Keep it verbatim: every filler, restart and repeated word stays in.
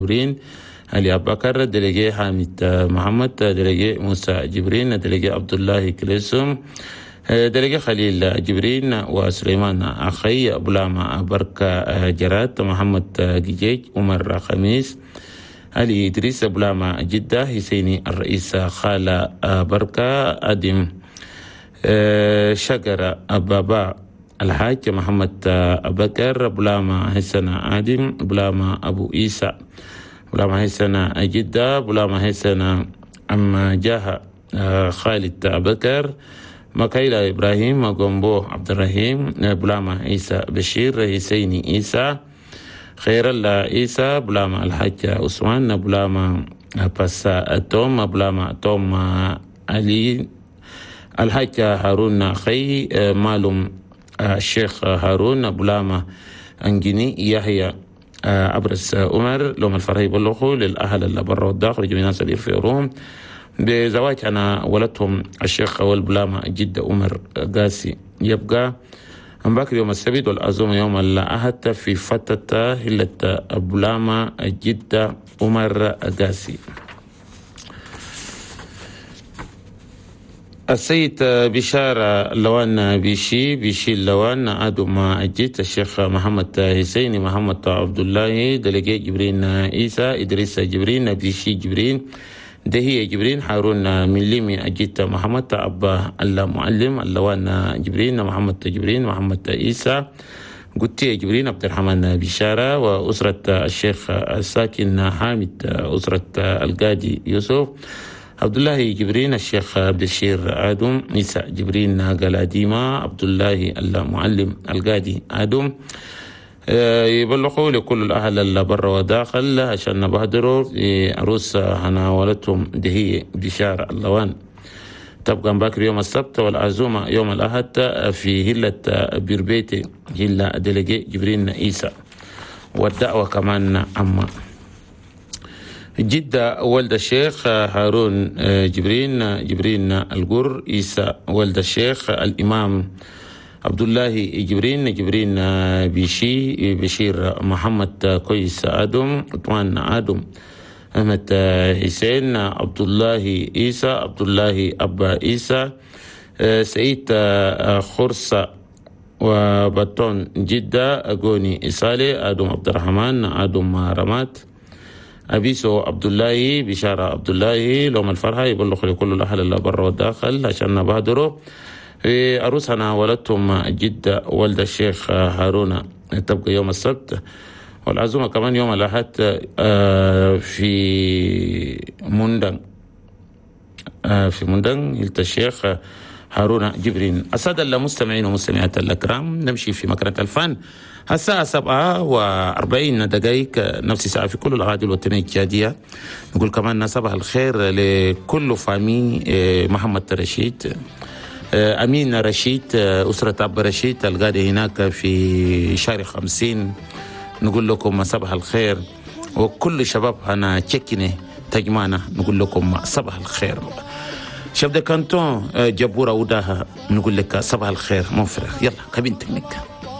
جبرين علي أبو بكر ديليجي حامد محمد ديليجي موسى جبرين ديليجي عبد الله كليسوم ديليجي خليل جبرين وسليمان أخي بولاما بركة جرات محمد جيجيج عمر خميس علي إدريس بولاما جدة حسيني الرئيس خالة بركة أدم شجرة بابا الحاج محمد بكر بولاما حسنا آدم بولاما أبو إيسى بولاما حسنا جدة بولاما حسنا أما جاه خالد بكر مكايلا إبراهيم مقومبو عبد الرحيم بولاما عيسى بشير حسيني عيسى خير الله عيسى بولاما الحاج عثمان بولاما باسا توم بولاما توم علي الحاج هارون خي معلوم الشيخ هارون بولاما انجني يحيى أبرس عمر لهم الفرحي بلغوا للأهل اللي برا والداخل يجب الناس اللي يرفعوهم بزواج أنا ولدهم الشيخ أول بولاما جد عمر قاسي يبقى أمباكر يوم السبت والأزوم يوم الأحد في فتة هلة بولاما جد عمر قاسي. السيد بشارة لوان بيشي بيشي لوان عادوا مع الجيت الشيخ محمد حسيني محمد عبد الله دلقي جبرين عيسى إدريس جبرين بيشي جبرين دهي جبرين حارون مليمي الجيت محمد أبا المعلم اللوان جبرين محمد جبرين محمد عيسى قلت جبرين عبد الرحمن بشارة وأسرة الشيخ الساكن حامد أسرة القاضي يوسف عبد الله جبرين الشيخ عبد الشير آدم نساء جبرين قلاديما عبد الله المعلم القاضي آدم يبلغوا لكل الأهل اللي برا وداخل عشان نبهدروا عروس هناولتهم دهي بشارة اللوان. تبقى باكر يوم السبت والعزومة يوم الأحد في هلة بيربيتي هلة دلقي جبرين عيسى والدعوة كمان عما جدة ولد الشيخ هارون جبرين جبرين القر عيسى ولد الشيخ الإمام عبد الله جبرين جبرين بيشي بشير محمد كويس آدم عثمان آدم أحمد حسين عبد الله عيسى عبد الله أبا عيسى سعيد خرصة وبطون جدة أقوني إسالي آدم عبد الرحمن آدم رمات أبيسو عبد الله بشارة عبد الله لهم الفرحة يبلغ لكل الأهل اللي برا والداخل عشان نبهدروا في أروسنا ولدتهم جدة ولد الشيخ هارون تبقى يوم السبت والعزومة كمان يوم الأحد في مندن في مندن هلت الشيخ هارون جبرين. السادة المستمعين ومستمعات الأكرام نمشي في مكانة الفن الساعة سبعة وأربعين دقائق نفس الساعة في كل الأغاني الوطنية الجادية. نقول كمان صباح الخير لكل فامي محمد رشيد أمين رشيد أسرة أب رشيد القاعدة هناك في شارع خمسين. نقول لكم صباح الخير وكل شباب هنا تشكيني تجمعنا نقول لكم صباح الخير. شباب كانتون جبورة وداها نقول لك صباح الخير منفرح. يلا كابين تكنيك.